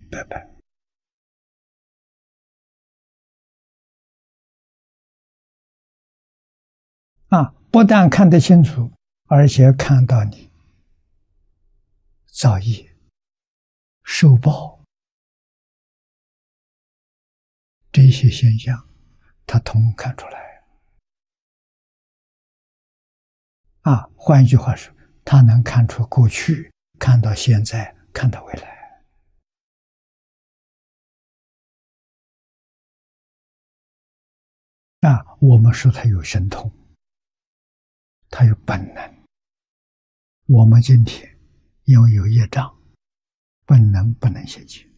白白。不但看得清楚，而且看到你造业、受报这些现象，他通看出来。换一句话说，他能看出过去，看到现在，看到未来。我们说他有神通，他有本能。我们今天因为有业障，本能不能现前。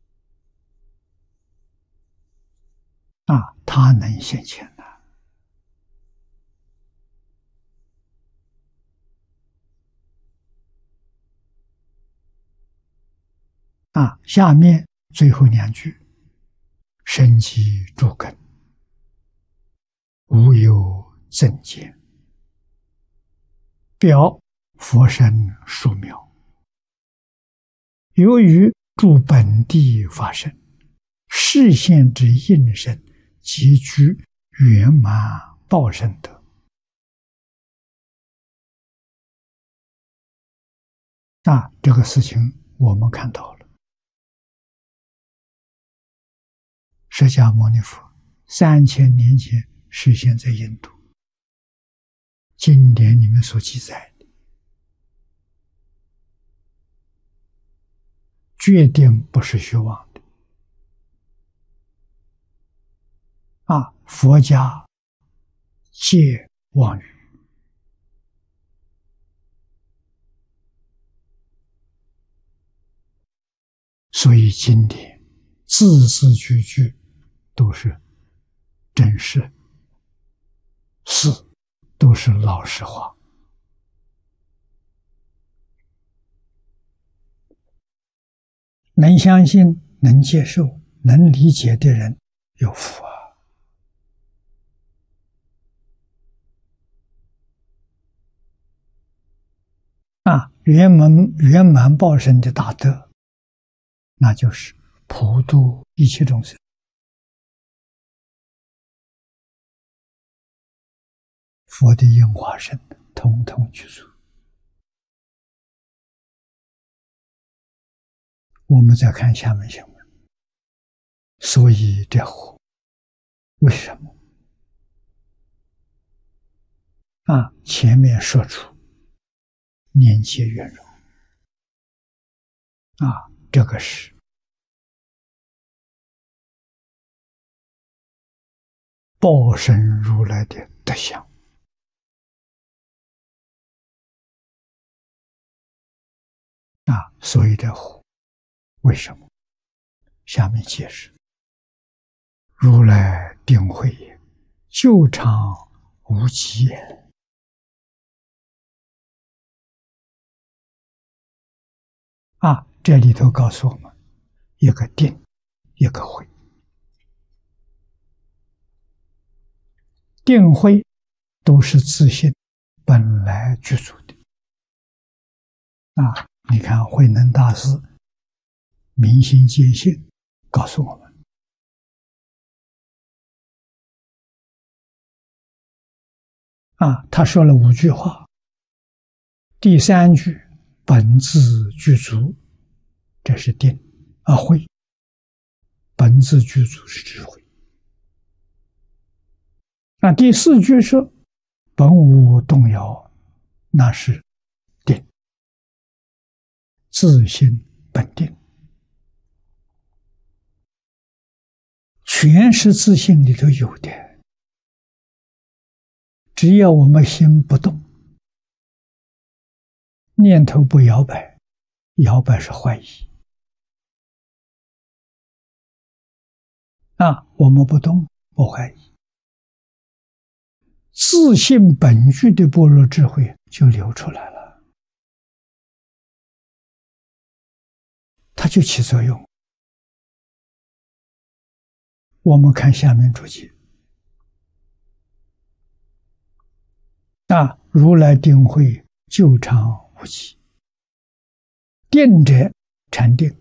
他能现前的。下面最后2句，生机诸根，无有增减，表佛身殊妙，由于诸本地法身，示现之应身，即具圆满报身德。这个事情我们看到了。释迦牟尼佛3000年前示现在印度，经典里面所记载的，决定不是虚妄的。佛家戒妄语，所以经典字字句句都是真实事，都是老实话。能相信、能接受、能理解的人有福圆满报身的大德，那就是普度一切众生。佛的应化身统统具足。我们再看下面经文，所以这乎，为什么？前面说出年节圆融，这个是报身如来的德相。所以这乎，为什么？下面解释：如来定慧也，究常无极也。这里头告诉我们，一个定，一个慧。定慧都是自性本来具足的。你看慧能大师明心见性告诉我们，他说了5句话，第3句本自具足，这是定慧，本自具足是智慧。第4句说本无动摇，那是定，自性本定，全是自性里头有的。只要我们心不动，念头不摇摆，摇摆是坏意。我们不动不怀疑，自性本具的般若智慧就流出来了，它就起作用。我们看下面注解，如来定慧究常无极，定者禅定，